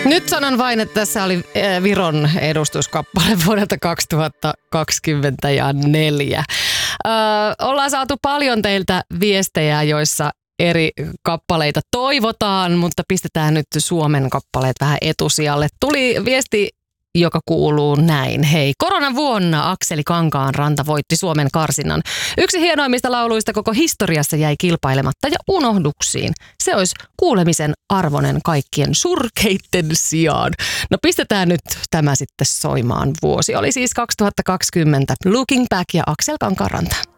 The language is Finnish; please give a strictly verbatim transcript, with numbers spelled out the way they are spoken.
Nyt sanon vain, että tässä oli Viron edustuskappale vuodelta kaksituhattakaksikymmentäneljä. Öö, ollaan saatu paljon teiltä viestejä, joissa eri kappaleita toivotaan, mutta pistetään nyt Suomen kappaleet vähän etusijalle. Tuli viesti, joka kuuluu näin. Hei, koronavuonna Akseli Kankaanranta voitti Suomen karsinnan. Yksi hienoimmista lauluista koko historiassa jäi kilpailematta ja unohduksiin. Se olisi kuulemisen arvoinen kaikkien surkeitten sijaan. No pistetään nyt tämä sitten soimaan. Vuosi oli siis kaksituhattakaksikymmentä. Looking Back ja Aksel Kankaanranta.